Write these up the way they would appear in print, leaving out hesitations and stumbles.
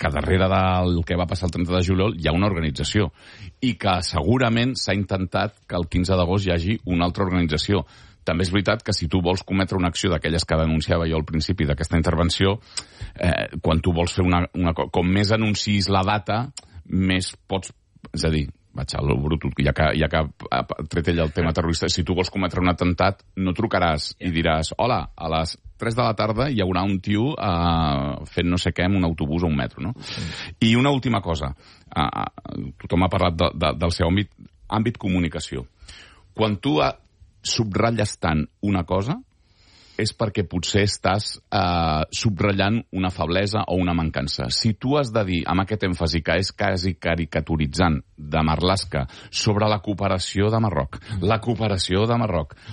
que darrere del que va passar el 30 de juliol hi ha una organització i que segurament s'ha intentat que el 15 d'agost hi hagi una altra organització. També és veritat que si tu vols cometre una acció d'aquelles que denunciava jo al principi d'aquesta intervenció, quan tu vols fer com més anunciïs la data, més pots... És a dir, vaig al bruto, ja que ha tret ell el tema terrorista, si tu vols cometre un atemptat, no trucaràs i diràs, hola, a les 3 de la tarda hi haurà un tio fent no sé què en un autobús o un metro, no? I una última cosa. Tothom ha parlat del seu àmbit comunicació. Quan tu subratlles tant una cosa, és perquè potser estàs subratllant una feblesa o una mancança. Si tu has de dir, amb aquest èmfasi que és quasi caricaturitzant de Marlaska sobre la cooperació de Marroc, la cooperació de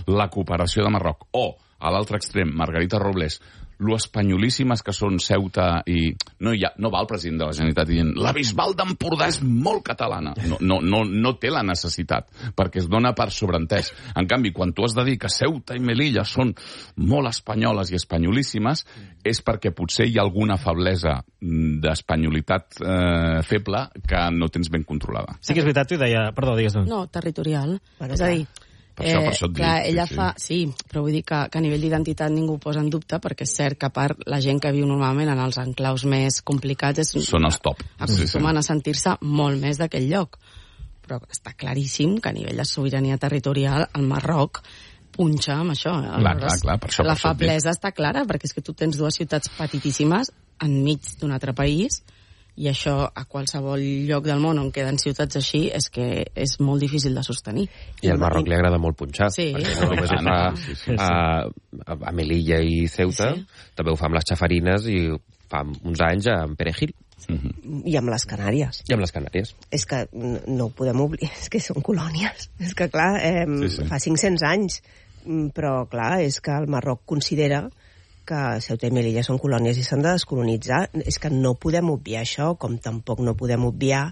Marroc, o, a l'altre extrem, Margarita Robles, lo espanyolíssimes que són Ceuta i... No va el president de la Generalitat dient la Bisbal d'Empordà és molt catalana. No té la necessitat, perquè es dona per sobreentès. En canvi, quan tu has de dir que Ceuta i Melilla són molt espanyoles i espanyolíssimes, és perquè potser hi ha alguna feblesa d'espanyolitat feble que no tens ben controlada. Sí que és veritat, tu deia... Perdó, digues tu. No, territorial. És a dir... Per això et dic. Ella fa... Sí, però vull dir que a nivell d'identitat ningú ho posa en dubte, perquè és cert que a part la gent que viu normalment en els enclaus més complicats són els top. Acostumen a sentir-se molt més d'aquell lloc. Però està claríssim que a nivell de sobirania territorial el Marroc punxa amb això. Clar, per això. La feblesa està clara, perquè és que tu tens dues ciutats petitíssimes enmig d'un altre país, i això a qualsevol lloc del món on queden ciutats així és que és molt difícil de sostenir. I al Marroc li agrada molt punxar, perquè no només ho fa a Melilla i Ceuta, també ho fa amb les Xafarines i fa uns anys amb Perejil. I amb les Canàries. És que no ho podem oblidar, és que són colònies. És que, clar, fa 500 anys, però, clar, és que el Marroc considera que Ceuta i Melilla són colònies i s'han de descolonitzar. És que no podem obviar això, com tampoc no podem obviar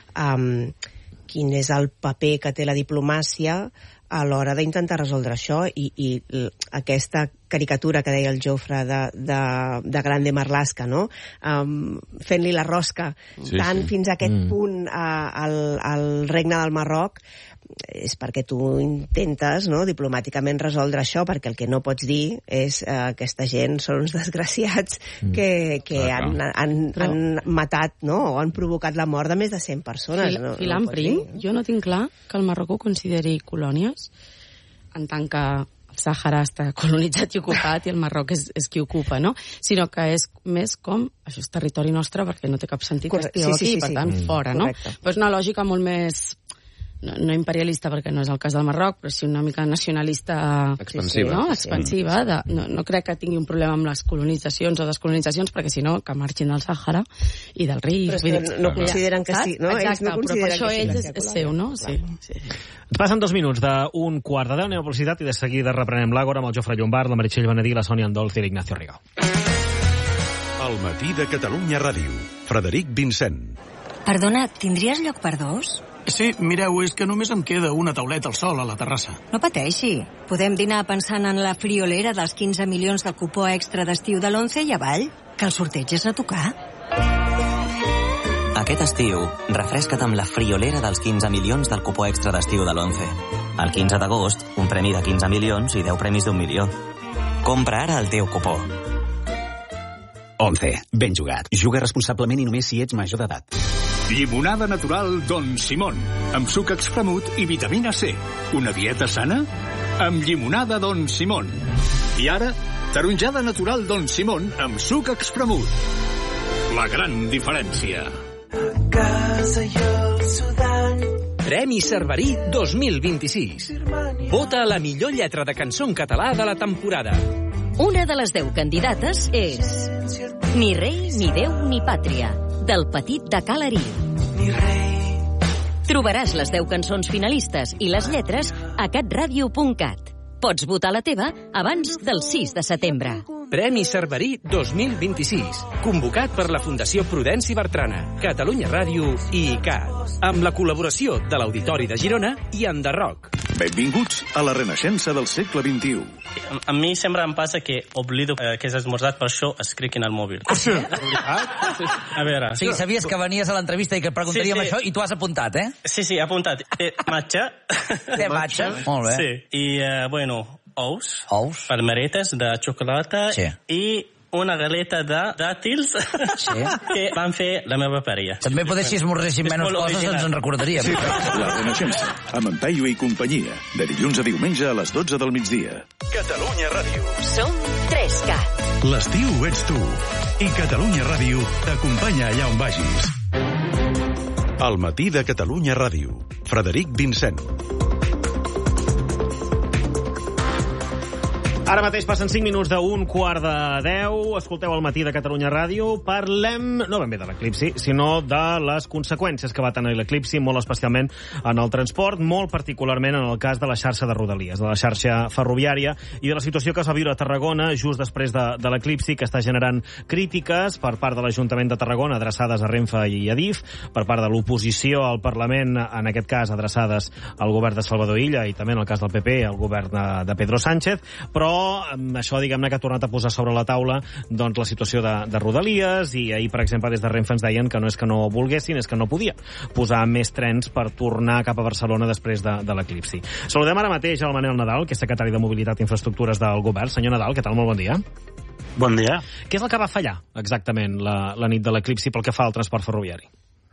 quin és el paper que té la diplomàcia a l'hora d'intentar resoldre això, i aquesta caricatura que deia el Jofre de Grande Marlaska, no? Fent-li la rosca fins a aquest punt al regne del Marroc, és perquè tu intentes, no, diplomàticament resoldre això, perquè el que no pots dir és aquesta gent són uns desgraciats que han matat, no, o han provocat la mort de més de 100 persones. Filant prim, jo no tinc clar que el Marroc ho consideri colònies, en tant que el Sàhara està colonitzat i ocupat i el Marroc és qui ocupa, no? Sinó que és més com, això és territori nostre perquè no té cap sentit que estigueu aquí, per tant, fora, no? Però és una lògica molt més... no imperialista, perquè no és el cas del Marroc, però sí una mica nacionalista expansiva. No crec que tingui un problema amb les colonitzacions o descolonitzacions, perquè si no, que marxin del Sàhara i del Rif. Però és que no consideren que sí, no? Exacte, però per això ells és seu, no? Sí. Ens passen 2 minuts d'un 11:15, anem a publicitat i de seguida reprenem l'Àgora amb el Jofre Llombard, la Meritxell Benedí, la Sònia Andols i l'Ignacio Rigau. El matí de Catalunya Ràdio. Frederic Vincent. Perdona, tindries lloc per 2? Sí, mireu, és que només em queda una tauleta al sol a la terrassa. No pateixi. Podem dinar pensant en la friolera dels 15 milions del cupó extra d'estiu de l'11 i avall, que el sorteig és a tocar. Aquest estiu, refresca't amb la friolera dels 15 milions del cupó extra d'estiu de l'11. El 15 d'agost, un premi de 15 milions i 10 premis d'1 milió. Compra ara el teu cupó. 11. Ben jugat. Juga responsablement i només si ets major d'edat. Llimonada natural Don Simón, amb suc extremut i vitamina C. Una dieta sana? Amb llimonada Don Simón. I ara, taronjada natural Don Simón amb suc extremut. La gran diferència. A casa i al Sudan. Premi Cerverí 2026. Vota la millor lletra de cançó en català de la temporada. Una de les 10 candidates és Ni rei, ni déu, ni pàtria, del Petit de Calarí. Trobaràs les 10 cançons finalistes i les lletres a catradio.cat. Pots votar la teva abans del 6 de setembre. Premi Cerverí 2026, convocat per la Fundació Prudenci Bertrana, Catalunya Ràdio i ICAT, amb la col·laboració de l'Auditori de Girona i Enderroc. Benvinguts a la renaixença del segle XXI. A mi sempre em passa que oblido que has esmorzat, per això escric en el mòbil. A veure... Sí, sabies que venies a l'entrevista i que preguntaríem això i tu has apuntat, eh? Sí, he apuntat. Matxa. Matxa? Molt bé. Sí, i, ous. Palmeretes de xocolata i una galeta de dàtils que van fer la meva parella. També poder si esmorzéssim menys coses ens en recordaríem. Sí, la renaixença, amb en Peyu i companyia, de dilluns a diumenge a les 12 del migdia. Catalunya Ràdio. Som 3CAT. L'estiu ets tu. I Catalunya Ràdio t'acompanya allà on vagis. Al matí de Catalunya Ràdio. Frederic Vincent. Ara mateix passen 5 minuts d'un quart de 10. Escolteu el matí de Catalunya Ràdio. Parlem, no ben bé de l'eclipsi, sinó de les conseqüències que va tenir l'eclipsi, molt especialment en el transport, molt particularment en el cas de la xarxa de Rodalies, de la xarxa ferroviària, i de la situació que es va viure a Tarragona just després de l'eclipsi, que està generant crítiques per part de l'Ajuntament de Tarragona, adreçades a Renfe i a DIF, per part de l'oposició al Parlament, en aquest cas adreçades al govern de Salvador Illa i també en el cas del PP, al govern de Pedro Sánchez, però això, diguem-ne, que ha tornat a posar sobre la taula doncs, la situació de Rodalies, i ahir, per exemple, des de Renfe ens deien que no és que no volguessin, és que no podia posar més trens per tornar cap a Barcelona després de l'eclipsi. Saludem ara mateix al Manel Nadal, que és secretari de Mobilitat i Infraestructures del Govern. Senyor Nadal, què tal? Molt bon dia. Bon dia. Què és el que va fallar, exactament, la nit de l'eclipsi pel que fa al transport ferroviari?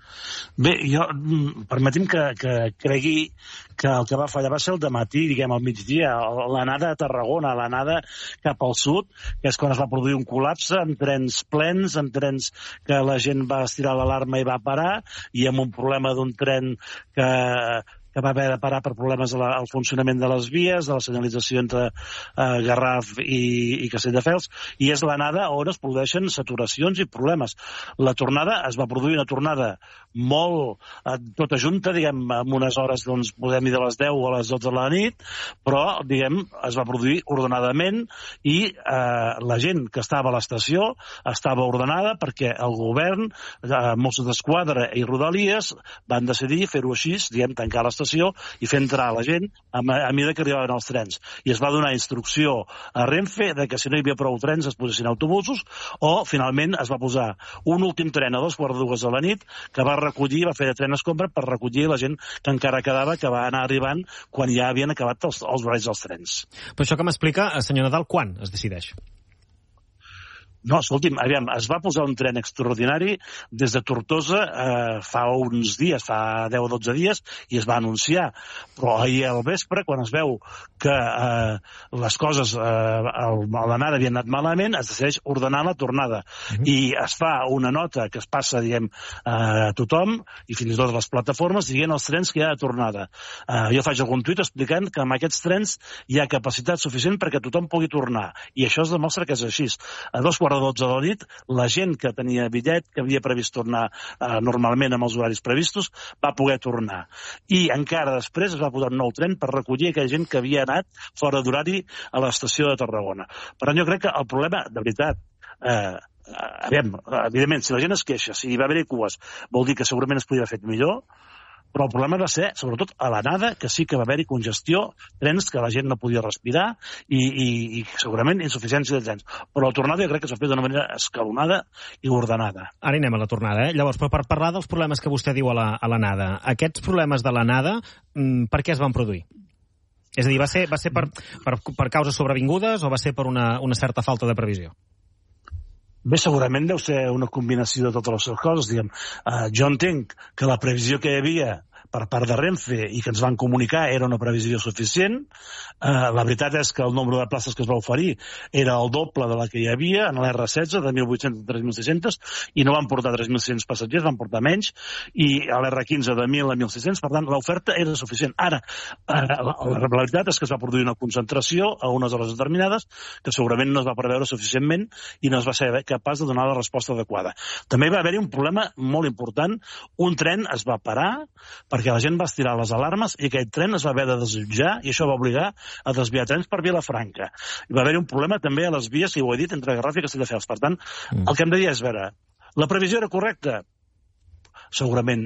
Bé, jo permeti'm que cregui que el que va fallar va ser el dematí, diguem, al migdia, l'anada a Tarragona, l'anada cap al sud, que és quan es va produir un col·lapse amb trens plens, amb trens que la gent va estirar l'alarma i va parar, i amb un problema d'un tren que va haver de parar per problemes al funcionament de les vies, de la senyalització entre Garraf i Castelldefels, i és l'anada on es produeixen saturacions i problemes. La tornada, es va produir una tornada molt tota junta, diguem, amb unes hores, doncs, podem dir de les 10 a les 12 de la nit, però, diguem, es va produir ordenadament i la gent que estava a l'estació estava ordenada perquè el govern, Mossos d'Esquadra i Rodalies van decidir fer-ho així, diguem, tancar l'estació i fer entrar la gent a mesura que arribaven els trens. I es va donar instrucció a Renfe de que si no hi havia prou trens es posessin autobusos, o finalment es va posar un últim tren a 2:45 de la nit que va recollir, va fer de tren escombra per recollir la gent que encara quedava, que va anar arribant quan ja havien acabat els horaris dels trens. Però això que m'explica, senyor Nadal, quan es decideix? No, escolti'm, aviam, es va posar un tren extraordinari des de Tortosa fa uns dies, fa 10 o 12 dies, i es va anunciar. Però ahir al vespre, quan es veu que les coses a l'anada havien anat malament, es decideix ordenar la tornada. I es fa una nota que es passa, diguem, a tothom, i fins i tot a les plataformes, dient els trens que hi ha de tornada. Jo faig algun tuit explicant que amb aquests trens hi ha capacitat suficient perquè tothom pugui tornar. I això es demostra que és així. A 2:12 de la nit, la gent que tenia bitllet, que havia previst tornar normalment amb els horaris previstos, va poder tornar. I encara després es va posar un nou tren per recollir aquella gent que havia anat fora d'horari a l'estació de Tarragona. Per tant, jo crec que el problema, de veritat, evidentment, si la gent es queixa, si va haver-hi cues, vol dir que segurament es podria haver fet millor, però el problema va ser, sobretot, a l'anada, que sí que va haver-hi congestió, trens que la gent no podia respirar i segurament insuficiència de trens. Però la tornada jo crec que s'ha fet d'una manera escalonada i ordenada. Ara anem a la tornada, Llavors, però per parlar dels problemes que vostè diu a l'anada, aquests problemes de l'anada, per què es van produir? És a dir, va ser per causes sobrevingudes o va ser per una certa falta de previsió? Bé, segurament deu ser una combinació de totes les coses, diguem. Jo entenc que la previsió que hi havia per part de Renfe i que ens van comunicar era una previsió suficient. La veritat és que el nombre de places que es va oferir era el doble de la que hi havia en l'R16, de 1.800 a 3.600, i no van portar 3.600 passatgers, van portar menys, i a l'R15 de 1.000 a 1.600, per tant, l'oferta era suficient. Ara, la veritat és que es va produir una concentració a unes hores determinades que segurament no es va preveure suficientment i no es va ser capaç de donar la resposta adequada. També va haver-hi un problema molt important. Un tren es va parar perquè la gent va estirar les alarmes i aquell tren es va haver de desallotjar i això va obligar a desviar trens per Vilafranca. I va haver-hi un problema també a les vies, si ho he dit, entre Garraf i Castelldefels. Per tant, el que hem de dir és, veure, la previsió era correcta? Segurament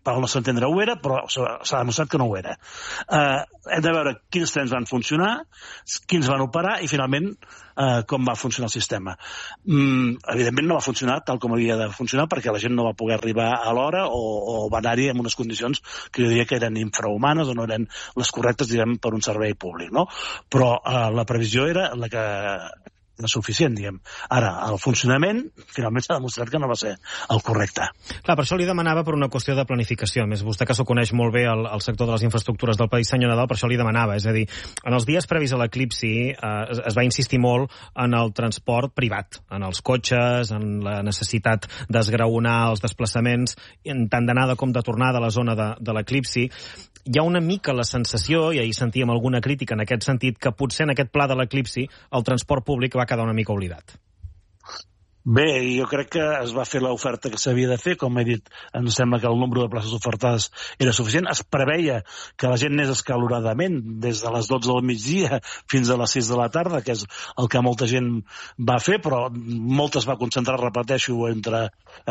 al nostre entendre ho era, però s'ha demostrat que no ho era. Hem de veure quins trens van funcionar, quins van operar i, finalment, com va funcionar el sistema. Evidentment no va funcionar tal com havia de funcionar perquè la gent no va poder arribar a l'hora o va anar-hi en unes condicions que jo diria que eren infrahumanes o no eren les correctes, diguem, per un servei públic, no? Però la previsió era la que era suficient, diguem. Ara, el funcionament finalment s'ha demostrat que no va ser el correcte. Clar, per això li demanava per una qüestió de planificació. A més, vostè que s'ho coneix molt bé el sector de les infraestructures del país, senyor Nadal, per això li demanava. És a dir, en els dies previs a l'eclipsi es va insistir molt en el transport privat, en els cotxes, en la necessitat d'esgraonar els desplaçaments, tant d'anada com de tornada a la zona de l'eclipsi. Hi ha una mica la sensació, i ahir sentíem alguna crítica en aquest sentit, que potser en aquest pla de l'eclipsi el transport públic va quedar una mica oblidat. Bé, jo crec que es va fer l'oferta que s'havia de fer. Com he dit, ens sembla que el nombre de places ofertades era suficient. Es preveia que la gent anés escaloradament des de les 12 del migdia fins a les 6 de la tarda, que és el que molta gent va fer, però moltes va concentrar, repeteixo, entre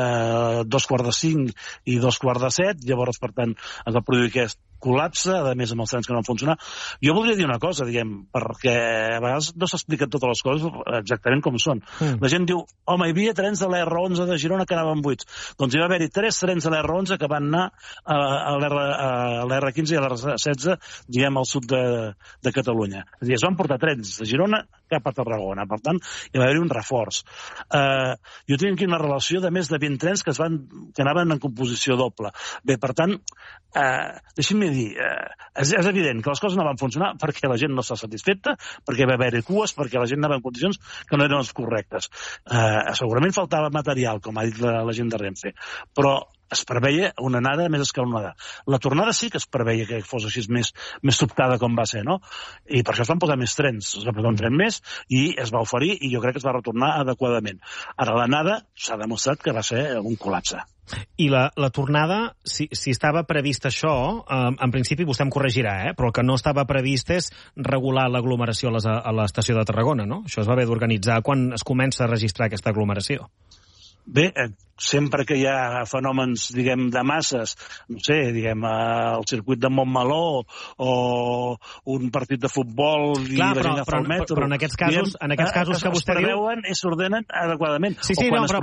2:45 i 2:45. Llavors, per tant, es va produir aquest col·lapse, a més amb els trens que no van funcionar. Jo voldria dir una cosa, diguem, perquè a vegades no s'expliquen totes les coses exactament com són. La gent diu, home, hi havia trens de l'R11 de Girona que anaven buits. Doncs hi va haver-hi 3 trens de l'R11 que van anar a l'R15 i a l'R16, diguem, al sud de Catalunya. És a dir, es van portar trens de Girona cap a Tarragona. Per tant, hi va haver-hi un reforç. Jo tinc aquí una relació de més de 20 trens que anaven en composició doble. Bé, per tant, deixi'm dir, és evident que les coses no van funcionar perquè la gent no està satisfeta, perquè va haver-hi cues, perquè la gent anava en condicions que no eren les correctes. Segurament faltava material, com ha dit la gent de Renfe, però es preveia una anada més escalonada. La tornada sí que es preveia que fos així més sobtada com va ser, no? I per això es van posar més trens. Es va posar un tren més i es va oferir i jo crec que es va retornar adequadament. Ara, l'anada s'ha demostrat que va ser un col·lapse. I la tornada, si estava previst això, en principi vostè em corregirà, però el que no estava previst és regular l'aglomeració a l'estació de Tarragona, no? Això es va haver d'organitzar quan es comença a registrar aquesta aglomeració. Bé, sempre que hi ha fenòmens, diguem, de masses, no sé, diguem, el circuit de Montmeló o un partit de futbol i la gent agafa el metro... Però en aquests casos que vostè diu... Es preveuen i s'ordenen adequadament. Sí, no, però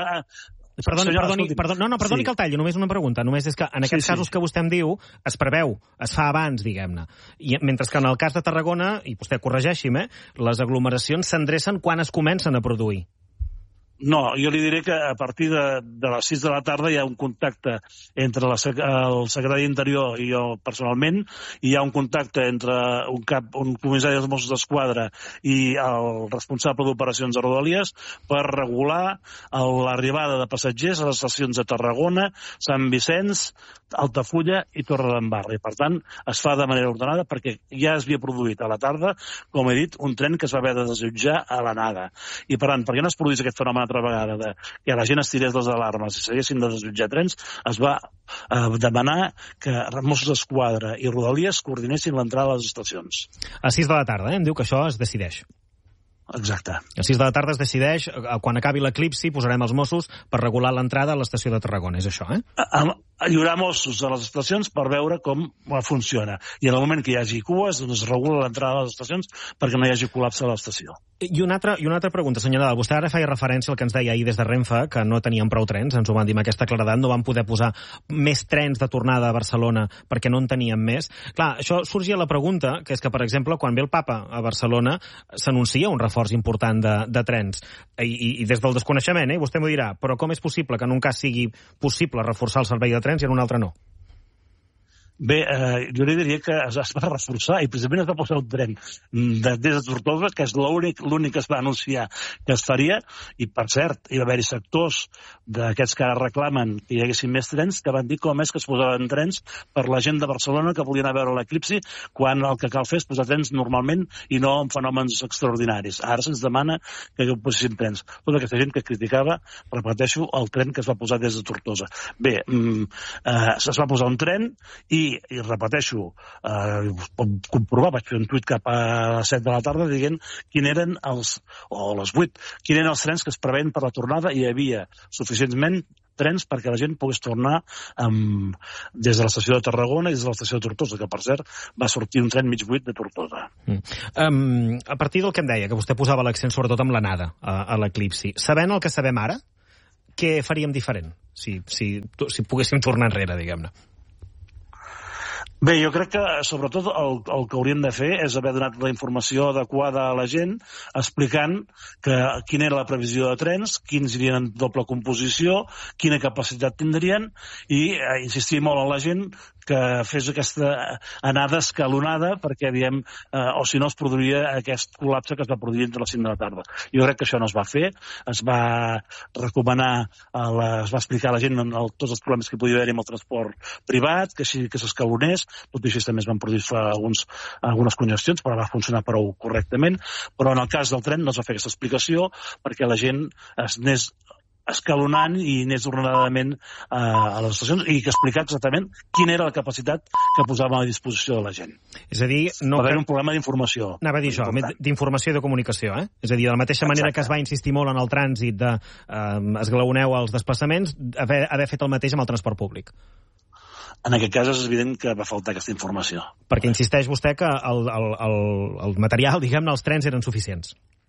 perdoni que el talli, només una pregunta. Només és que en aquests casos que vostè em diu es preveu, es fa abans, diguem-ne. Mentre que en el cas de Tarragona, i vostè corregeixi'm, les aglomeracions s'endrecen quan es comencen a produir. No, jo li diré que a partir de les 6 de la tarda hi ha un contacte entre el secretari d'Interior i jo personalment, i hi ha un contacte entre un comissari dels Mossos d'Esquadra i el responsable d'operacions de Rodalies per regular l'arribada de passatgers a les estacions de Tarragona, Sant Vicenç, Altafulla i Torredembarra. I, per tant, es fa de manera ordenada perquè ja es havia produït a la tarda, com he dit, un tren que es va haver de desallotjar a l'anada. I, per tant, perquè no es produís aquest fenomen altra vegada que la gent es tirés les alarmes i s'haguessin de desallotjar trens, es va demanar que Mossos d'Esquadra i Rodalies coordinessin l'entrada a les estacions. A 6 de la tarda, em diu que això es decideix. Exacte. A 6 de la tarda es decideix, quan acabi l'eclipsi, posarem els Mossos per regular l'entrada a l'estació de Tarragona, és això, Hi haurà Mossos a les estacions per veure com funciona. I en el moment que hi hagi cues, doncs es regula l'entrada a les estacions perquè no hi hagi col·lapse a l'estació. I una altra pregunta, senyor Nadal. Vostè ara feia referència al que ens deia ahir des de Renfe, que no tenien prou trens, ens ho van dir amb aquesta claredat, no van poder posar més trens de tornada a Barcelona perquè no en tenien més. Clar, això sorgia la pregunta, que és que, per exemple, quan ve el papa a Barcelona, s'anuncia un reforç important de trens. I des del desconeixement, vostè m'ho dirà, però com és possible que en un cas sigui possible reforçar el servei de trens i en un altre no? Bé, jo li diria que es va reforçar i precisament es va posar un tren des de Tortosa, que és l'únic que es va anunciar que es faria, i per cert, hi va haver-hi sectors d'aquests que ara reclamen que hi haguessin més trens que van dir com és que es posaven trens per la gent de Barcelona que volien anar a veure l'eclipsi, quan el que cal fer és posar trens normalment i no en fenòmens extraordinaris. Ara se'ns demana que posessin trens. Tota aquesta gent que criticava, repeteixo, el tren que es va posar des de Tortosa. Bé, es va posar un tren i repeteixo, pot comprovar, vaig fer un tuit cap a les 7 de la tarda dient quin eren els, o a les 8, quin eren els trens que es preveien per la tornada, i hi havia suficientment trens perquè la gent pogués tornar des de l'estació de Tarragona i des de l'estació de Tortosa, que per cert va sortir un tren mig buit de Tortosa. A partir del que em deia, que vostè posava l'accent sobretot amb l'anada a l'eclipsi, sabent el que sabem ara, què faríem diferent si poguéssim tornar enrere, diguem-ne? Bé, jo crec que sobretot el que hauríem de fer és haver donat la informació adequada a la gent, explicant quina era la previsió de trens, quins irien en doble composició, quina capacitat tindrien, i insistir molt en la gent que fes aquesta anada escalonada perquè, diem, o si no es produiria aquest col·lapse que es va produir entre les 5 de la tarda. Jo crec que això no es va fer, es va recomanar, es va explicar a la gent tots els problemes que podia haver-hi amb el transport privat, que s'escalonés, tot i així també es van produir algunes congestions, però va funcionar prou correctament, però en el cas del tren no es va fer aquesta explicació perquè la gent es anés escalonant i anés ordenadament a les estacions i que explicar exactament quina era la capacitat que posàvem a disposició de la gent. És a dir, no... Va haver un problema d'informació. Anava a dir això, d'informació i de comunicació, eh? És a dir, de la mateixa manera que es va insistir molt en el trànsit de esglaoneu els desplaçaments, haver fet el mateix amb el transport públic. En aquest cas és evident que va faltar aquesta informació. Perquè insisteix vostè que el material, diguem-ne, els trens eren suficients.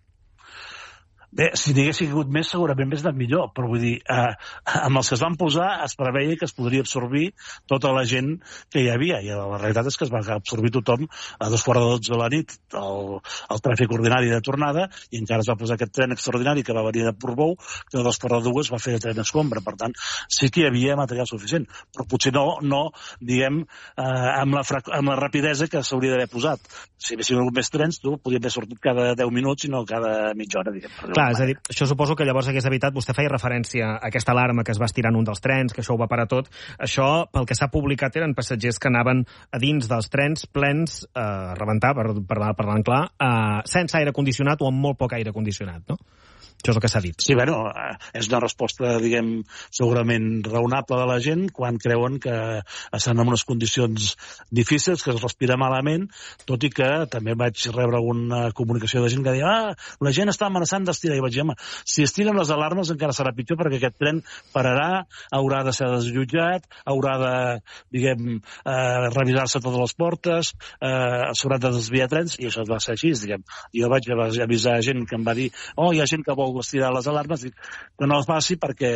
Bé, si n'hagués sigut més, segurament hauria estat millor, però vull dir, amb els que es van posar es preveia que es podria absorbir tota la gent que hi havia, i la realitat és que es va absorbir tothom a 2:45 de la nit, el tràfic ordinari de tornada, i encara es va posar aquest tren extraordinari que va venir de Portbou, que a 2:45 va fer de tren escombra. Per tant, sí que hi havia material suficient, però potser no diguem, amb la rapidesa que s'hauria d'haver posat. Si haguessin hagut més trens, podria haver sortit cada 10 minuts i no cada mitja hora, diguem. Clar, és a dir, això suposo que llavors hagués evitat, vostè feia referència a aquesta alarma que es va estirar en un dels trens, que això ho va parar tot. Això, pel que s'ha publicat, eren passatgers que anaven a dins dels trens plens a rebentar, parlant clar, sense aire condicionat o amb molt poc aire condicionat, no? Això és el que s'ha dit. Sí, bueno, és una resposta, diguem, segurament raonable de la gent quan creuen que estan en unes condicions difícils, que es respira malament, tot i que també vaig rebre alguna comunicació de gent que deia la gent està amenaçant d'estirar. I vaig dir, home, si estiren les alarmes encara serà pitjor perquè aquest tren pararà, haurà de ser desallotjat, haurà de, diguem, revisar-se totes les portes, s'haurà de desviar trens, i això va ser així, diguem. Jo vaig avisar gent que em va dir, hi ha gent que vol estirar les alarmes, dic que no es passi perquè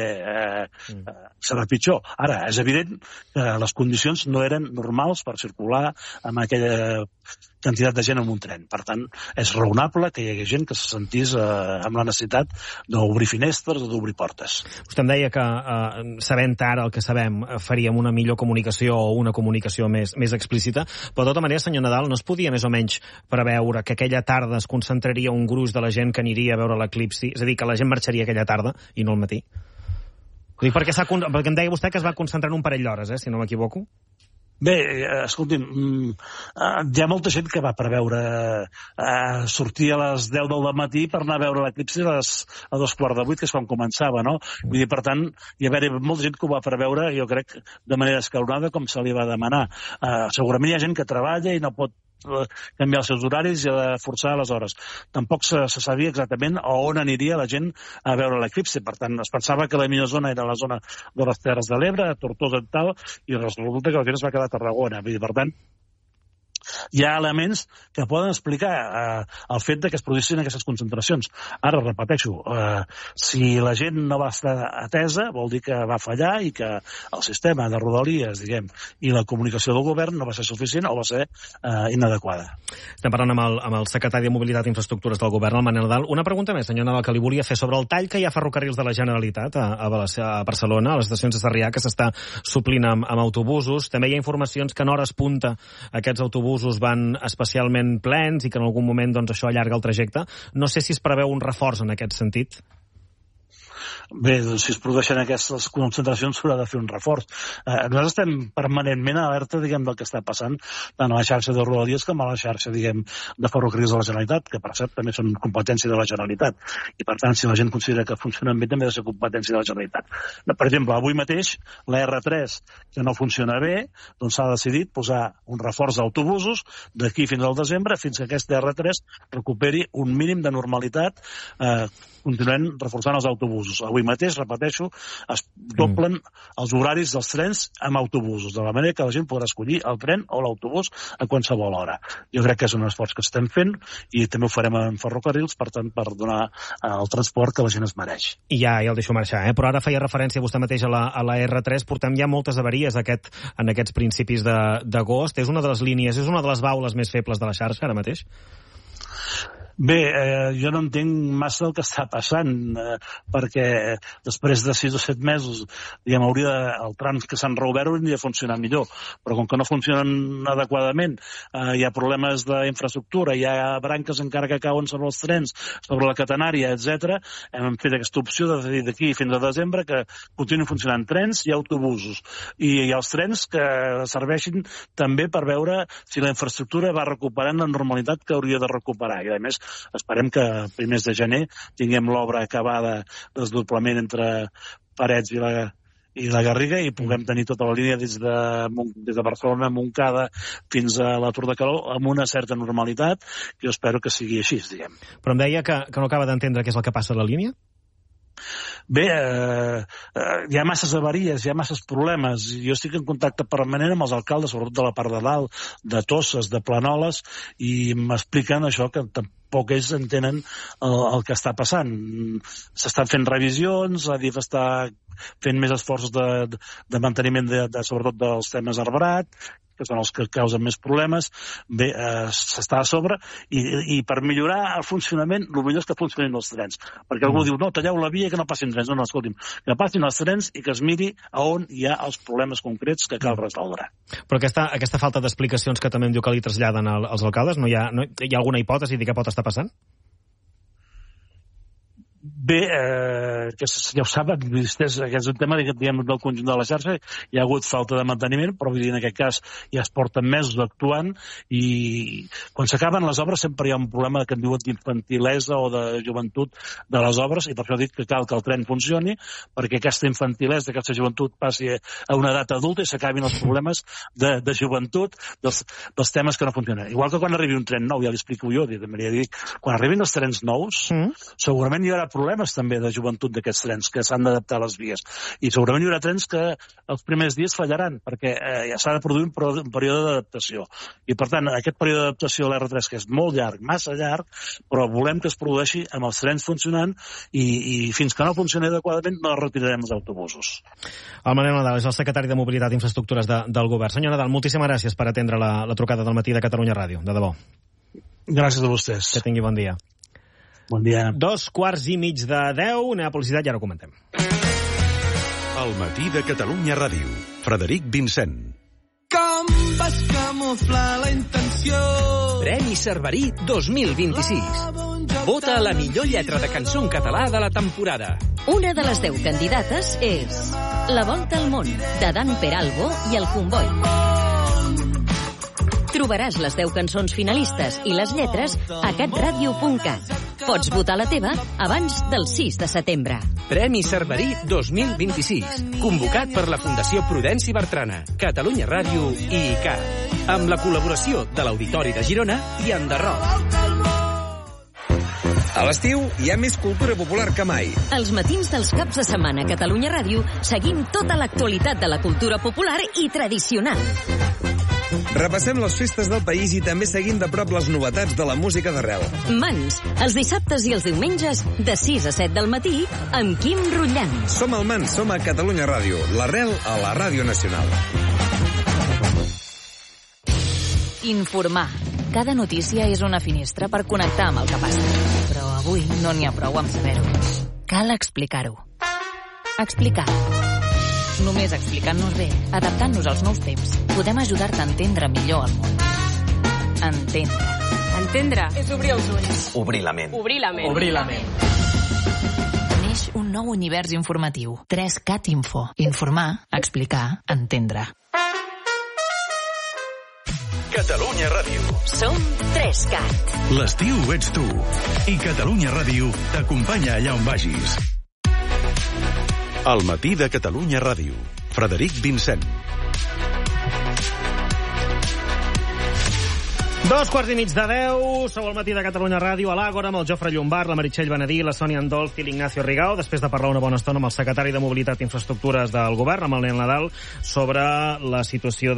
serà pitjor. Ara, és evident que les condicions no eren normals per circular amb aquella quantitat de gent en un tren. Per tant, és raonable que hi hagués gent que se sentís amb la necessitat d'obrir finestres o d'obrir portes. Vostè em deia que, sabent ara el que sabem, faríem una millor comunicació o una comunicació més explícita, però de tota manera, senyor Nadal, no es podia més o menys preveure que aquella tarda es concentraria un gruix de la gent que aniria a veure l'eclipsi? És a dir, que la gent marxaria aquella tarda i no al matí? Dic perquè em deia vostè que es va concentrar en un parell d'hores, si no m'equivoco. Bé, escolti'm, hi ha molta gent que va preveure sortir a les 10 del matí per anar a veure l'eclipsi a 7:45, que és quan començava, no? Vull dir, per tant, hi va haver molta gent que ho va preveure, jo crec, de manera escalonada, com se li va demanar. Segurament hi ha gent que treballa i no pot canviar els seus horaris i ha de forçar les hores. Tampoc se sabia exactament a on aniria la gent a veure l'eclipsi. Per tant, es pensava que la millor zona era la zona de les Terres de l'Ebre, Tortosa i tal, i resulta que la gent es va quedar a Tarragona. Per tant, hi ha elements que poden explicar el fet que es produïssin aquestes concentracions. Ara, repeteixo, si la gent no va estar atesa, vol dir que va fallar i que el sistema de Rodalies, diguem, i la comunicació del govern no va ser suficient o va ser inadequada. Estem parlant amb el secretari de Mobilitat i Infraestructures del govern, el Manel Nadal. Una pregunta més, senyor Nadal, que li volia fer sobre el tall que hi ha ferrocarrils de la Generalitat a Barcelona, a les estacions de Sarrià, que s'està suplint amb autobusos. També hi ha informacions que en hores punta aquests autobusos van especialment plens i que en algun moment això allarga el trajecte. No sé si es preveu un reforç en aquest sentit. Bé, doncs si es produeixen aquestes concentracions s'haurà de fer un reforç. Nosaltres estem permanentment alerta, diguem, del que està passant tant a la xarxa de Rodalies com a la xarxa, diguem, de ferrocarrils de la Generalitat, que per cert també són competència de la Generalitat. I per tant, si la gent considera que funcionen bé, també ha de ser competència de la Generalitat. Per exemple, avui mateix, la R3, que no funciona bé, doncs s'ha decidit posar un reforç d'autobusos d'aquí fins al desembre, fins que aquesta R3 recuperi un mínim de normalitat, continuem reforçant els autobusos. Avui avui mateix, repeteixo, es doblen els horaris dels trens amb autobusos, de la manera que la gent podrà escollir el tren o l'autobús a qualsevol hora. Jo crec que és un esforç que estem fent i també ho farem en ferrocarrils, per tant, per donar el transport que la gent es mereix. I ja el deixo marxar, però ara feia referència vostè mateix a la R3, portem ja moltes avaries en aquests principis d'agost. És una de les línies, és una de les baules més febles de la xarxa ara mateix? Bé, jo no entenc massa el que està passant, perquè després de 6 o 7 mesos, diguem, el trams que s'han reobert hauria de funcionar millor, però com que no funcionen adequadament, hi ha problemes d'infraestructura, hi ha branques encara que cauen sobre els trens, sobre la catenària, etc. Hem fet aquesta opció de dir d'aquí fins a desembre que continuïn funcionant trens i autobusos, i els trens que serveixin també per veure si la infraestructura va recuperant la normalitat que hauria de recuperar, i a més esperem que a primers de gener tinguem l'obra acabada del desdoblament entre Parets i la Garriga i puguem tenir tota la línia des de Barcelona a Montcada fins a la Tour de Caló amb una certa normalitat, que jo espero que sigui així, diguem. Però em deia que no acaba d'entendre què és el que passa a la línia? Bé, hi ha masses avaries, hi ha masses problemes. Jo estic en contacte permanent amb els alcaldes, sobretot de la part de dalt, de Tosses, de Planoles, i m'expliquen això, que tampoc ells entenen el que està passant. S'estan fent revisions, l'ADIF està fent més esforços de manteniment sobretot dels temes arbrat, que són els que causen més problemes. Bé, s'està a sobre, i per millorar el funcionament, el millor és que funcionin els trens. Perquè algú diu, no, talleu la via i que no passin trens. No, escolti'm, que passin els trens i que es miri a on hi ha els problemes concrets que cal resoldre. Però aquesta falta d'explicacions que també em diu que li traslladen als alcaldes, hi ha alguna hipòtesi de què pot estar passant? Bé, que ja ho saben, aquest és un tema diguem, del conjunt de la xarxa, hi ha hagut falta de manteniment, però vull dir, en aquest cas ja es porten mesos actuant, i quan s'acaben les obres sempre hi ha un problema que en diuen d'infantilesa o de joventut de les obres, i per això dic que cal que el tren funcioni, perquè aquesta infantilesa, aquesta joventut passi a una edat adulta i s'acabin els problemes de joventut dels temes que no funcionen. Igual que quan arribi un tren nou, ja li explico jo, quan arribin els trens nous, segurament hi haurà problemes també de joventut d'aquests trens que s'han d'adaptar a les vies, i segurament hi haurà trens que els primers dies fallaran perquè ja s'ha de produir un període d'adaptació, i per tant aquest període d'adaptació a l'R3, que és molt llarg, massa llarg, però volem que es produeixi amb els trens funcionant, i fins que no funcioni adequadament no retirarem els autobusos. El Manel Nadal és el secretari de Mobilitat i Infraestructures del Govern. Senyor Nadal, moltíssimes gràcies per atendre la trucada del matí de Catalunya Ràdio, de debò. Gràcies a vostès. Que tingui bon dia. Bon dia. 2:15 de 10, anem a publicitat i ara ho comentem. El matí de Catalunya Ràdio. Frederic Vincent. Com vas camuflar la intenció? Premi Cerverí 2026. Vota a la millor lletra de cançó en català de la temporada. Una de les 10 candidates és La volta al món, de Dan Peralbo i el Comboi. Trobaràs les 10 cançons finalistes i les lletres a catradio.cat. Pots votar la teva abans del 6 de setembre. Premi Cerverí 2026. Convocat per la Fundació Prudenci Bertrana, Catalunya Ràdio i ICAT. Amb la col·laboració de l'Auditori de Girona i Enderroc. A l'estiu hi ha més cultura popular que mai. Els matins dels caps de setmana a Catalunya Ràdio seguim tota l'actualitat de la cultura popular i tradicional. Repassem les festes del país i també seguim de prop les novetats de la música d'arrel. Mans, els dissabtes i els diumenges, de 6 a 7 del matí, amb Quim Rutllant. Som al Mans, som a Catalunya Ràdio, l'arrel a la Ràdio Nacional. Informar. Cada notícia és una finestra per connectar amb el que passa. Però avui no n'hi ha prou amb saber-ho. Cal explicar-ho. Explicar. Només explicant-nos bé, adaptant-nos als nous temps, podem ajudar-te a entendre millor el món. Entendre. Entendre és obrir els ulls. Obrir la ment. Obrir la ment. Obrir la ment. Neix un nou univers informatiu. 3CAT Info. Informar, explicar, entendre. Catalunya Ràdio. Som 3CAT. L'estiu ets tu. I Catalunya Ràdio t'acompanya allà on vagis. El matí de Catalunya Ràdio. Frederic Vincent. 2:15, sou al matí de Catalunya Ràdio, a l'Àgora, amb el Jofre Llombard, la Meritxell Benedí, la Sònia Andolf i l'Ignacio Rigau, després de parlar una bona estona amb el secretari de Mobilitat i Infraestructures del Govern, amb el Nel Nadal, sobre la situació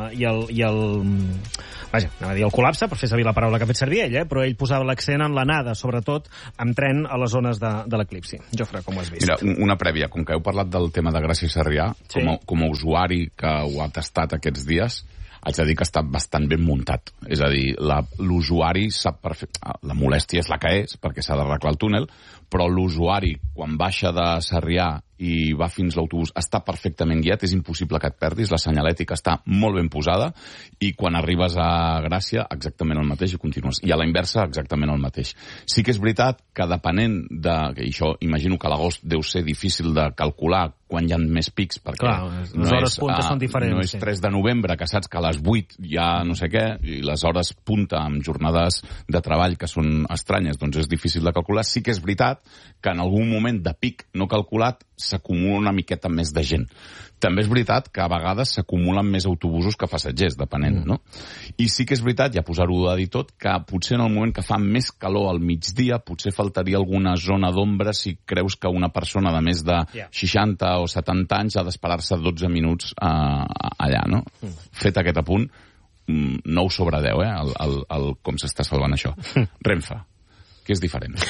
vaja, anava a dir el col·lapse, per fer servir la paraula que ha fet servir ell, però ell posava l'accent en l'anada, sobretot amb tren a les zones de l'eclipsi. Jofre, com ho has vist? Mira, una prèvia, com que heu parlat del tema de Gràcia i Sarrià, sí, com a usuari que ho ha tastat aquests dies, haig de dir que està bastant ben muntat. És a dir, l'usuari sap perfectament... La molèstia és la que és, perquè s'ha d'arreglar el túnel, però l'usuari, quan baixa de Sarrià i va fins l'autobús, està perfectament guiat, és impossible que et perdis, la senyalètica està molt ben posada, i quan arribes a Gràcia, exactament el mateix, i continues. I a la inversa, exactament el mateix. Sí que és veritat que depenent de... I això, imagino que a l'agost deu ser difícil de calcular quan hi ha més pics, perquè les hores punta són diferents. No és 3 de novembre, que saps que a les 8 hi ha no sé què, i les hores punta amb jornades de treball que són estranyes, doncs és difícil de calcular. Sí que és veritat que en algun moment de pic no calculat s'acumula una miqueta més de gent. També és veritat que a vegades s'acumulen més autobusos que passatgers, depenent, no? I sí que és veritat, ja posar-ho a dir tot, que potser en el moment que fa més calor al migdia, potser faltaria alguna zona d'ombra si creus que una persona de més de 60 o 70 anys ha d'esperar-se 12 minuts allà, no? Fet aquest apunt, 9 sobre 10, el com s'està salvant això. Renfe, que és diferent.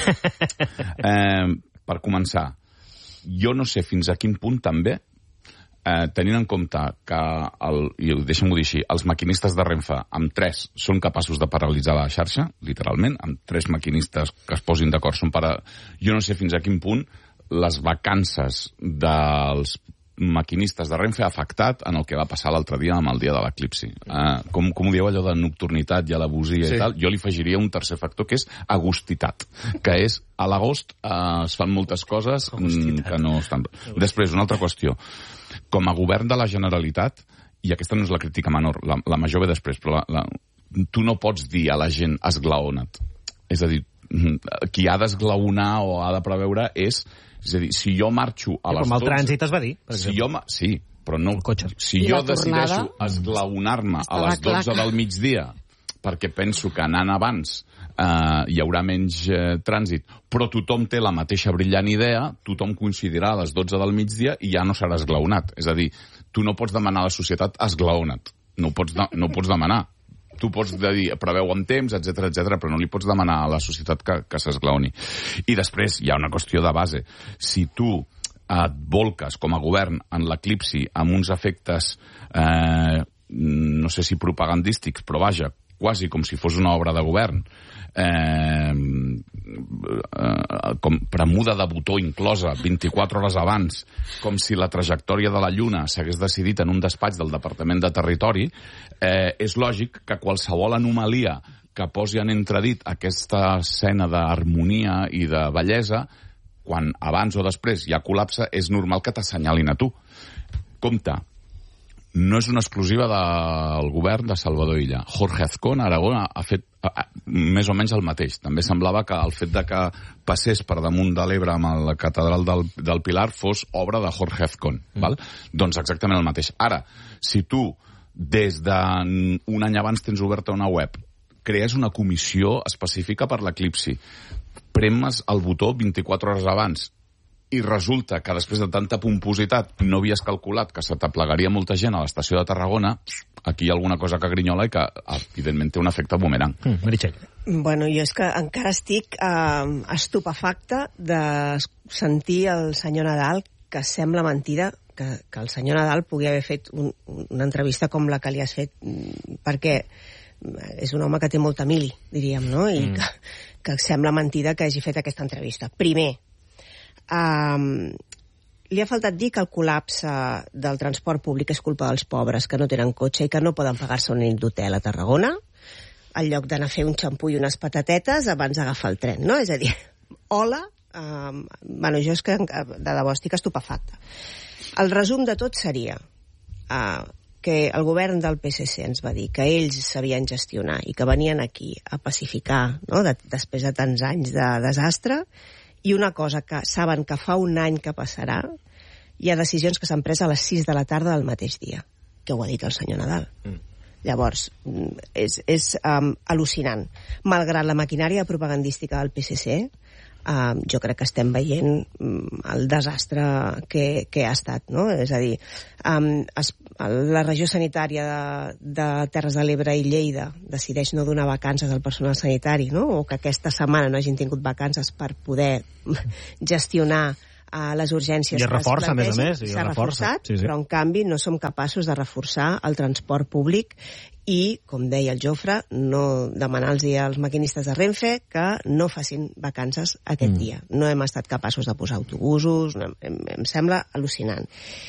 Per començar, jo no sé fins a quin punt també, tenint en compte que, i deixem-ho dir així, els maquinistes de Renfe amb 3 són capaços de paralitzar la xarxa, literalment, amb 3 maquinistes que es posin d'acord són jo no sé fins a quin punt les vacances dels maquinistes de Renfe ha afectat en el que va passar l'altre dia amb el dia de l'eclipsi. Com ho dieu, allò de nocturnitat i alabosia i tal, jo li afegiria un tercer factor que és agostitat, que és a l'agost es fan moltes coses que no estan... Després, una altra qüestió. Com a govern de la Generalitat, i aquesta no és la crítica menor, la major ve després, però tu no pots dir a la gent esglaona't. És a dir, qui ha d'esglaonar o ha de preveure és a dir, si jo marxo a les 12... Com el trànsit es va dir, per exemple. Sí, però no... Si jo decideixo esglaonar-me a les 12 del migdia perquè penso que anant abans hi haurà menys trànsit, però tothom té la mateixa brillant idea, tothom coincidirà a les 12 del migdia i ja no serà esglaonat. És a dir, tu no pots demanar a la societat esglaona't. No ho pots demanar. Tu pots dir, preveu amb temps, etc, però no li pots demanar a la societat que s'esglaoni. I després hi ha una qüestió de base. Si tu et volques com a govern en l'eclipsi amb uns efectes, no sé si propagandístics, però vaja, quasi com si fos una obra de govern, com premuda de botó inclosa 24 hores abans, com si la trajectòria de la Lluna s'hagués decidit en un despatx del Departament de Territori, és lògic que qualsevol anomalia que posi en entredit aquesta escena d'harmonia i de bellesa, quan abans o després hi ha col·lapse, és normal que t'assenyalin a tu. Compte, no és una exclusiva del govern de Salvador Illa. Jorge Azcón, a Aragó, ha fet més o menys el mateix. També semblava que el fet de que passés per damunt de l'Ebre amb la catedral del Pilar fos obra de Jorge Azcón. Val? Doncs exactament el mateix. Ara, si tu des d'un any abans tens oberta una web, crees una comissió específica per l'eclipsi, premes el botó 24 hores abans, i resulta que després de tanta pompositat no havies calculat que se t'aplegaria molta gent a l'estació de Tarragona, aquí hi ha alguna cosa que grinyola i que, evidentment, té un efecte bumerang. Meritxell. Bueno, jo és que encara estic estupefacta de sentir el senyor Nadal, que sembla mentida que el senyor Nadal pugui haver fet una entrevista com la que li has fet, perquè és un home que té molta mili, diríem, no? I que sembla mentida que hagi fet aquesta entrevista. Primer, li ha faltat dir que el col·lapse del transport públic és culpa dels pobres que no tenen cotxe i que no poden pagar-se una nit d'hotel a Tarragona, al lloc d'anar a fer un xampú i unes patatetes abans d'agafar el tren, no? És a dir, hola, bueno, jo és que de debò estic estupefacta. El resum de tot seria que el govern del PSC ens va dir que ells sabien gestionar i que venien aquí a pacificar, no?, després de tants anys de desastre. I una cosa que saben que fa un any que passarà, hi ha decisions que s'han pres a les 6 de la tarda del mateix dia, que ho ha dit el senyor Nadal. Llavors, és al·lucinant. Malgrat la maquinària propagandística del PSC, jo crec que estem veient el desastre que ha estat, no? És a dir, la regió sanitària de Terres de l'Ebre i Lleida decideix no donar vacances al personal sanitari, no? O que aquesta setmana no hagin tingut vacances per poder gestionar les urgències. I es reforça, a més a més. S'ha reforçat, però en canvi no som capaços de reforçar el transport públic i, com deia el Jofre, no demanar-los als maquinistes de Renfe que no facin vacances aquest dia. No hem estat capaços de posar autobusos, em sembla al·lucinant.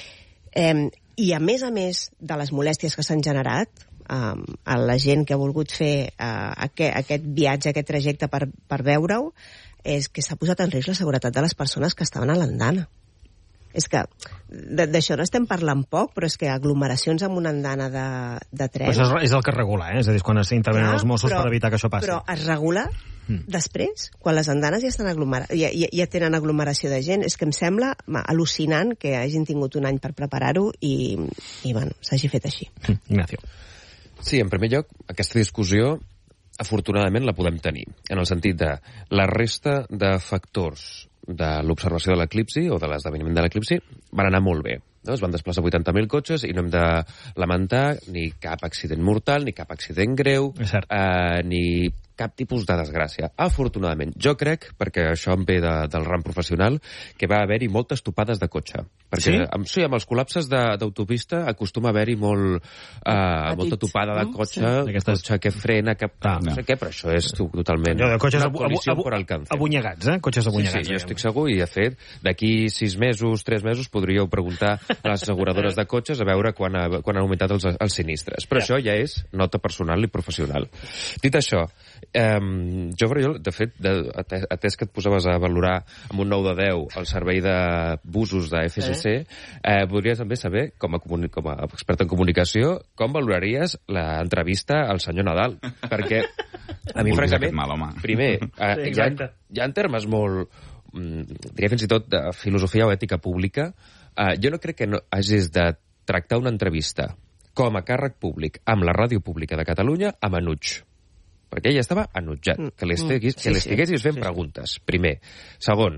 I a més de les molèsties que s'han generat, a la gent que ha volgut fer aquest viatge, aquest trajecte per veure-ho, és que s'ha posat en risc la seguretat de les persones que estaven a l'andana. És que d'això no estem parlant poc, però és que aglomeracions amb una andana de tren... Però això és el que es regula, és a dir, quan s'intervenen els Mossos per evitar que això passi. Però es regula després, quan les andanes ja tenen aglomeració de gent. És que em sembla al·lucinant que hagin tingut un any per preparar-ho i bueno, s'hagi fet així. Ignacio. Sí, en primer lloc, aquesta discussió afortunadament la podem tenir, en el sentit de la resta de factors de l'observació de l'eclipsi o de l'esdeveniment de l'eclipsi van anar molt bé. No? Es van desplaçar 80.000 cotxes i no hem de lamentar ni cap accident mortal, ni cap accident greu, ni cap tipus de desgràcia. Afortunadament, jo crec, perquè això em ve del ram professional, que va haver-hi moltes topades de cotxe. Perquè sí, amb els col·lapses d'autopista acostuma a haver-hi molta topada de cotxe, cotxe que frena, no sé què, però això és totalment una col·lisió per alcance. Abunyegats, cotxes abunyegats. Sí, jo estic segur, i de fet, d'aquí 6 mesos, 3 mesos, podríeu preguntar a les asseguradores de cotxes a veure quan han augmentat els sinistres. Però això ja és nota personal i professional. Dit això, jo, de fet, atès que et posaves a valorar amb un 9 de 10 el servei de busos de FSC, podries també saber, com a expert en comunicació, com valoraries l'entrevista al senyor Nadal. Perquè a mi, francament, primer, ja en termes molt, diria fins i tot de filosofia o ètica pública, jo no crec que no hagis de tractar una entrevista com a càrrec públic amb la ràdio pública de Catalunya amb enuig. Perquè ella estava enutjat, que l'estiguessis fent preguntes, primer. Segon,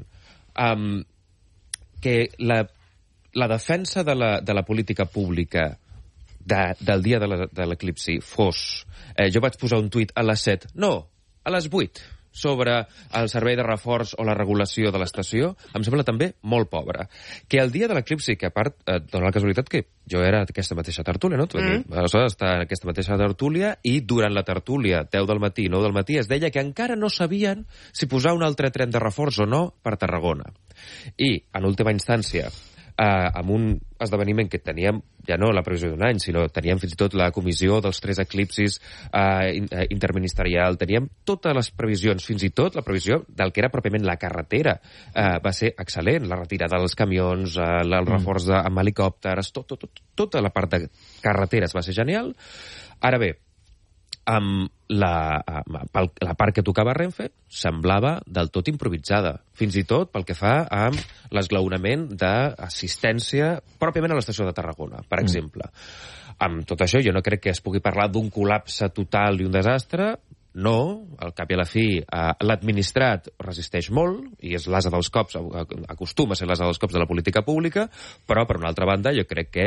que la defensa de la política pública del dia de l'eclipsi fos... Jo vaig posar un tuit a les 7, no, a les 8, sobre el servei de reforç o la regulació de l'estació, em sembla també molt pobre. Que el dia de l'eclipsi, que a part dona la casualitat que jo era aquesta mateixa tertúlia, no? Aleshores està en aquesta mateixa tertúlia i durant la tertúlia, 10 del matí, 9 del matí, es deia que encara no sabien si posar un altre tren de reforç o no per Tarragona. I, en última instància, amb un esdeveniment que teníem ja no la previsió d'un any, sinó teníem fins i tot la comissió dels 3 eclipsis interministerial, teníem totes les previsions, fins i tot la previsió del que era pròpiament la carretera va ser excel·lent, la retirada dels camions, el reforç amb helicòpters, tota la part de carreteres va ser genial. Ara bé, amb la part que tocava Renfe semblava del tot improvisada, fins i tot pel que fa amb l'esglaonament d'assistència pròpiament a l'estació de Tarragona, per exemple. Amb tot això, jo no crec que es pugui parlar d'un col·lapse total i un desastre. No, al cap i a la fi, l'administrat resisteix molt, i és l'ase dels cops, acostuma a ser l'ase dels cops de la política pública, però, per una altra banda, jo crec que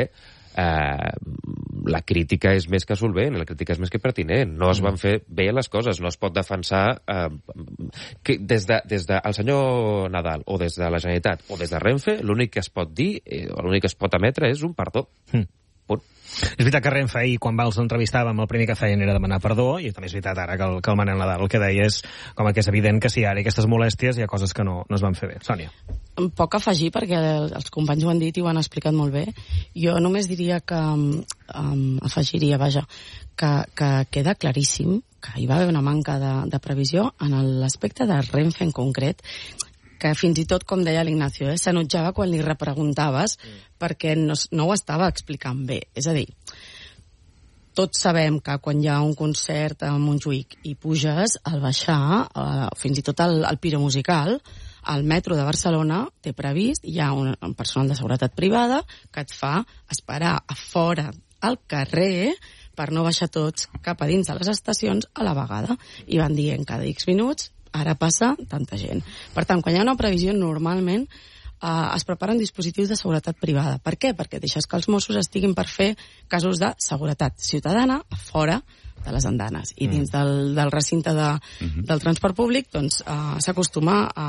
la crítica és més que solvent, la crítica és més que pertinent. No es van fer bé les coses, no es pot defensar que des del senyor Nadal o des de la Generalitat o des de Renfe, l'únic que es pot dir, l'únic que es pot emetre és un perdó. Punt. És veritat que Renfe ahir, quan els entrevistàvem, el primer que feien era demanar perdó, i també és veritat ara que el Manel Nadal el que deia és com que és evident que si hi ha aquestes molèsties hi ha coses que no es van fer bé. Sònia. Poc a afegir, perquè els companys ho han dit i ho han explicat molt bé. Jo només diria que afegiria, que queda claríssim que hi va haver una manca de previsió en l'aspecte de Renfe en concret, que fins i tot, com deia l'Ignacio, s'enutjava quan li repreguntaves perquè no ho estava explicant bé. És a dir, tots sabem que quan hi ha un concert a Montjuïc i puges, al baixar, fins i tot el piro musical, al metro de Barcelona té previst, hi ha un personal de seguretat privada que et fa esperar a fora al carrer per no baixar tots cap a dins de les estacions a la vegada. I van dient cada X minuts, ara passa tanta gent. Per tant, quan hi ha una previsió, normalment es preparen dispositius de seguretat privada. Per què? Perquè deixes que els Mossos estiguin per fer casos de seguretat ciutadana a fora de les andanes. I dins del recinte del transport públic doncs, s'acostuma a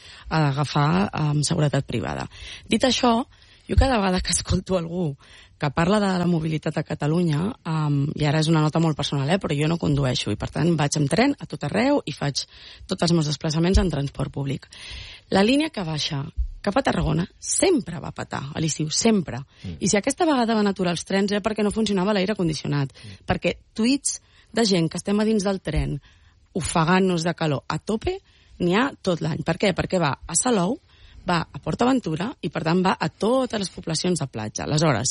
agafar seguretat privada. Dit això, jo cada vegada que escolto algú que parla de la mobilitat a Catalunya, i ara és una nota molt personal, però jo no condueixo, i per tant vaig amb tren a tot arreu i faig tots els meus desplaçaments en transport públic. La línia que baixa cap a Tarragona sempre va petar a l'estiu, sempre. I si aquesta vegada van aturar els trens era perquè no funcionava l'aire condicionat, perquè tuits de gent que estem a dins del tren ofegant-nos de calor a tope n'hi ha tot l'any. Per què? Perquè va a Salou, va a PortAventura i, per tant, va a totes les poblacions de platja. Aleshores,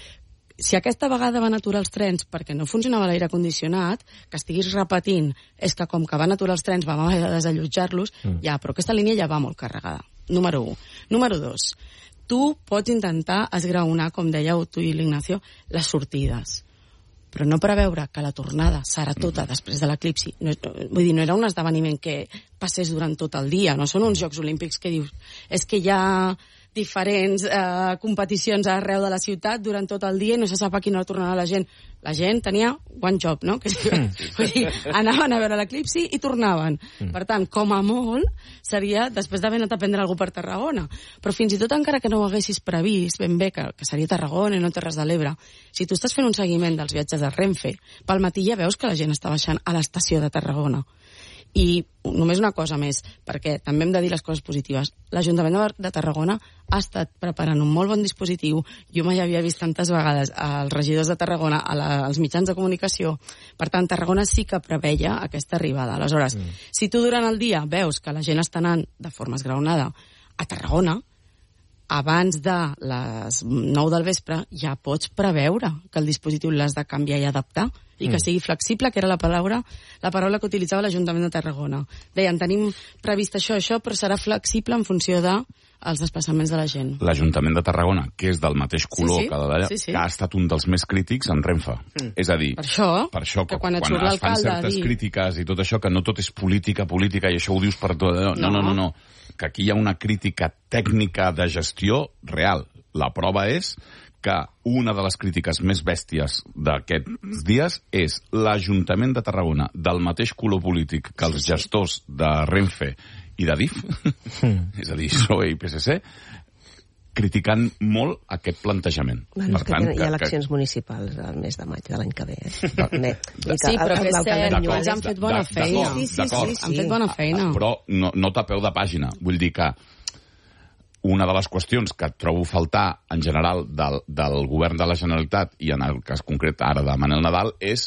si aquesta vegada van aturar els trens perquè no funcionava l'aire condicionat, que estiguis repetint és que com que van aturar els trens vam haver de desallotjar-los, ja, però aquesta línia ja va molt carregada. Número 1. Número 2. Tu pots intentar esgraonar, com dèieu tu i l'Ignacio, les sortides, però no preveure que la tornada serà tota després de l'eclipsi. Vull dir, no era un esdeveniment que passés durant tot el dia, no són uns Jocs Olímpics que dius és que hi ha diferents competicions arreu de la ciutat durant tot el dia i no se sap a quina hora tornarà la gent. La gent tenia one job, no? Vull dir, anaven a veure l'eclipsi i tornaven. Per tant, com a molt, seria després d'haver anat a prendre algú per Tarragona. Però fins i tot encara que no ho haguessis previst ben bé, que seria Tarragona i no Terres de l'Ebre, si tu estàs fent un seguiment dels viatges de Renfe, pel matí ja veus que la gent està baixant a l'estació de Tarragona. I només una cosa més, perquè també hem de dir les coses positives. L'Ajuntament de Tarragona ha estat preparant un molt bon dispositiu. Jo mai havia vist tantes vegades els regidors de Tarragona als mitjans de comunicació. Per tant, Tarragona sí que preveia aquesta arribada. Aleshores, si tu durant el dia veus que la gent està anant de forma esgraonada a Tarragona, abans de les 9 del vespre ja pots preveure que el dispositiu l'has de canviar i adaptar i que sigui flexible, que era la paraula que utilitzava l'Ajuntament de Tarragona. Deien, tenim previst això, però serà flexible en funció dels desplaçaments de la gent. L'Ajuntament de Tarragona, que és del mateix color que d'allà, que ha estat un dels més crítics en Renfe. És a dir, per això que quan es fan certes crítiques i tot això, que no tot és política, i això ho dius per tot... No. Que aquí hi ha una crítica tècnica de gestió real. La prova és que una de les crítiques més bèsties d'aquests dies és l'Ajuntament de Tarragona, del mateix color polític que els gestors de Renfe i de DIF, és a dir, PSOE i PSC, criticant molt aquest plantejament. Bueno, per tant, hi ha eleccions municipals el mes de maig de l'any que ve. Sí, però que és cert, ells han fet bona feina. Han fet bona feina. Però no a peu de pàgina. Vull dir que una de les qüestions que trobo faltar en general del govern de la Generalitat i en el cas concret ara de Manel Nadal és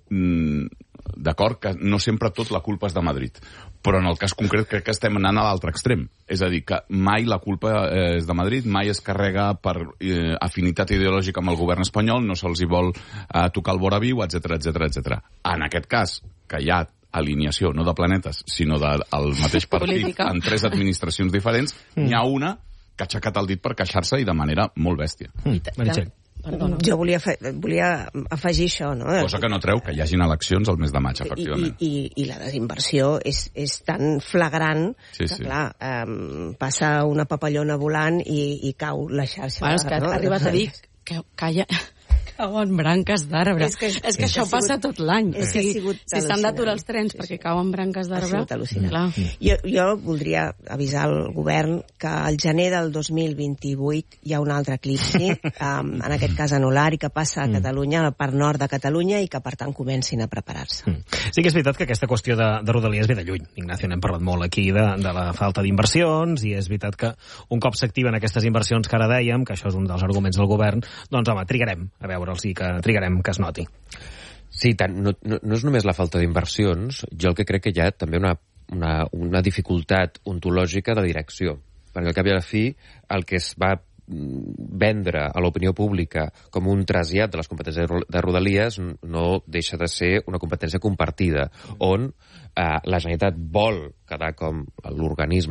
d'acord que no sempre tot la culpa és de Madrid, però en el cas concret crec que estem anant a l'altre extrem. És a dir, que mai la culpa és de Madrid, mai es carrega per afinitat ideològica amb el govern espanyol, no se'ls hi vol tocar el vora viu, etc. En aquest cas, que hi ha alineació, no de planetes, sinó del mateix partit en 3 administracions diferents, n'hi ha una que ha aixecat el dit per queixar-se i de manera molt bèstia. Perdona. Jo volia afegir això, no? Cosa que no treu que hi hagin eleccions al mes de maig, efectivament. I la desinversió és tan flagrant que, clar, passa una papallona volant i cau la xarxa. Bueno, és que ha arribat a dir que cauen branques d'arbre. És que això passa tot l'any. Si s'han d'aturar els trens perquè cauen branques d'arbre... Ha sigut al·lucinant. Jo voldria avisar al govern que al gener del 2028 hi ha un altre eclipsi, en aquest cas anular, i que passa a Catalunya, a la part nord de Catalunya, i que, per tant, comencin a preparar-se. Sí que és veritat que aquesta qüestió de Rodalies ve de lluny. Ignacio, n'hem parlat molt aquí de la falta d'inversions, i és veritat que un cop s'activen aquestes inversions que ara dèiem, que això és un dels arguments del govern, doncs, home, trigarem a veure sí que trigarem que es noti. Sí, tant, no és només la falta d'inversions, jo el que crec que hi ha també una dificultat ontològica de direcció, perquè al cap i a la fi el que es va vendre a l'opinió pública com un trasllat de les competències de Rodalies no deixa de ser una competència compartida, on la Generalitat vol quedar com l'organisme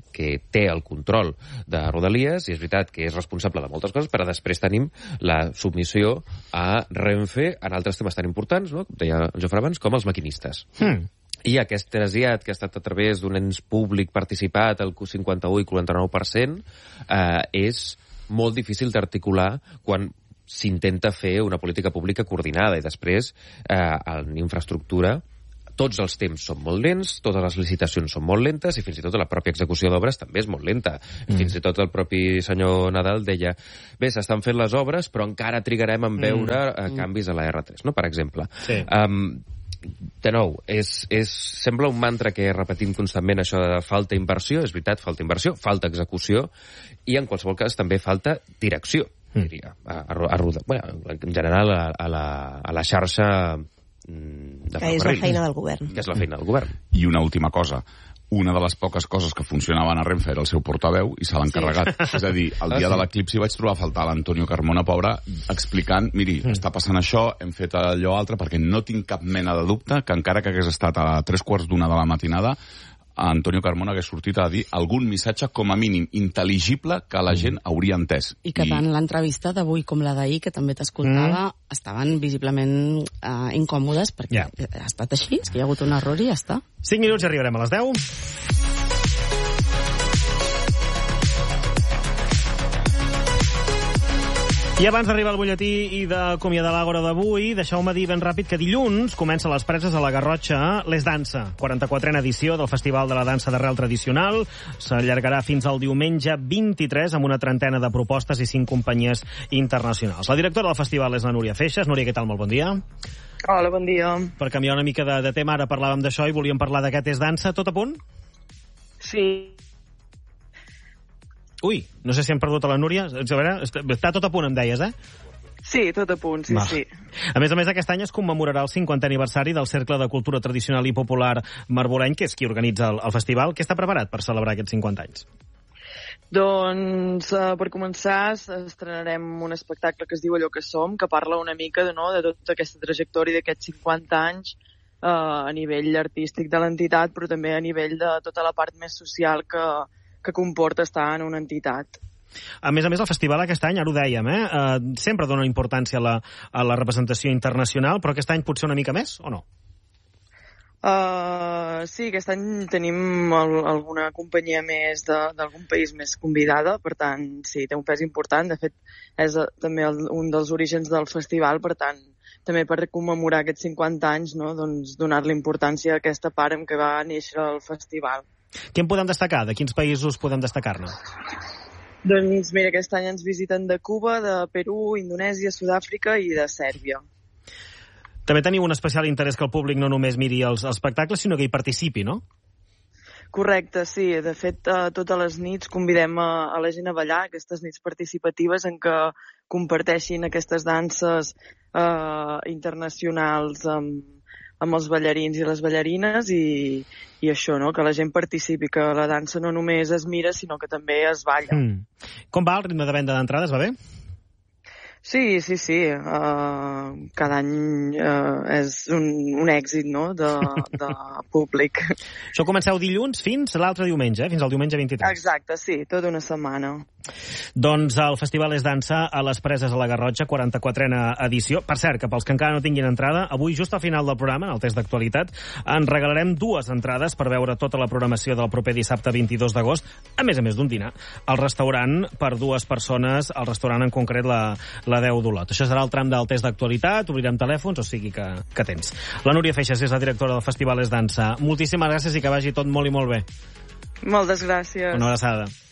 té el control de Rodalies, i és veritat que és responsable de moltes coses, però després tenim la submissió a Renfe en altres temes tan importants, no? Com deia el Jofre abans, com els maquinistes. I aquest trasllat que ha estat a través d'un ens públic participat, el 51 i 49%, és molt difícil d'articular quan s'intenta fer una política pública coordinada, i després en infraestructura tots els temps són molt lents, totes les licitacions són molt lentes, i fins i tot la pròpia execució d'obres també és molt lenta. Fins i tot el propi senyor Nadal deia bé, s'estan fent les obres, però encara trigarem en veure canvis a la R3, no? Per exemple. Sí. De nou, sembla un mantra que repetim constantment, això de falta inversió. És veritat, falta inversió, falta execució, i en qualsevol cas també falta direcció, diria, en general a la xarxa de que és la feina del govern. Que és la feina del govern. I una última cosa. Una de les poques coses que funcionaven a Renfe era el seu portaveu, i se l'han carregat. És a dir, el dia de l'eclipsi vaig trobar a faltar l'Antonio Carmona, pobre, explicant, miri, està passant això, hem fet allò altre, perquè no tinc cap mena de dubte que encara que hagués estat a 3:45 de la matinada, Antonio Carmona hagués sortit a dir algun missatge com a mínim intel·ligible que la gent hauria entès. I que tant l'entrevista d'avui com la d'ahir, que també t'escoltava, estaven visiblement incòmodes, perquè ha estat així, és que hi ha hagut un error i ja està. 5 minuts i arribarem a les 10. I abans d'arribar al butlletí i d'acomiadar l'Àgora d'avui, deixeu-me dir ben ràpid que dilluns comença a les Preses a la Garrotxa Les Dansa, 44a edició del Festival de la Dansa d'Arrel Tradicional. S'allargarà fins al diumenge 23 amb una trentena de propostes i 5 companyies internacionals. La directora del festival és la Núria Feixas. Núria, què tal? Molt bon dia. Hola, bon dia. Per canviar una mica de tema, ara parlàvem d'això i volíem parlar d'aquest És Dansa. Tot a punt? Sí. Ui, no sé si hem perdut a la Núria. A veure, està tot a punt, em deies, Sí, tot a punt, sí. A més, aquest any es commemorarà el 50è aniversari del Cercle de Cultura Tradicional i Popular Marboreny, que és qui organitza el festival. Què està preparat per celebrar aquests 50 anys? Doncs, per començar, estrenarem un espectacle que es diu Allò que som, que parla una mica de tota aquesta trajectòria d'aquests 50 anys a nivell artístic de l'entitat, però també a nivell de tota la part més social que comporta estar en una entitat. A més, el festival aquest any, ara ho dèiem, sempre dona importància a la representació internacional, però aquest any potser una mica més, o no? Sí, aquest any tenim alguna companyia més d'algun país més convidada, per tant, sí, té un pes important. De fet, és també un dels orígens del festival, per tant, també per commemorar aquests 50 anys, doncs donar-li importància a aquesta part en què va néixer el festival. Què en podem destacar? De quins països podem destacar-ne? Doncs mira, aquest any ens visiten de Cuba, de Perú, Indonèsia, Sud-àfrica i de Sèrbia. També teniu un especial interès que el públic no només miri els espectacles, sinó que hi participi, no? Correcte, sí. De fet, totes les nits convidem a la gent a ballar, aquestes nits participatives en què comparteixin aquestes danses internacionals amb els ballarins i les ballarines i això, que la gent participi, que la dansa no només es mira, sinó que també es balla. Com va el ritme de venda d'entrades? Va bé? Sí. Cada any és un èxit, de públic. Això comenceu dilluns fins l'altre diumenge, fins al diumenge 23. Exacte, sí, tota una setmana. Doncs el Festival És Dansa a les Preses a la Garrotxa, 44a edició. Per cert, que pels que encara no tinguin entrada, avui, just al final del programa, en el test d'actualitat, en regalarem 2 entrades per veure tota la programació del proper dissabte 22 d'agost, a més d'un dinar, al restaurant per 2 persones, al restaurant en concret la 10 d'Olot. Això serà el tram del test d'actualitat, obrirem telèfons, o sigui que tens. La Núria Feixas és la directora del Festival És Dansa. Moltíssimes gràcies i que vagi tot molt i molt bé. Moltes gràcies. Una abraçada.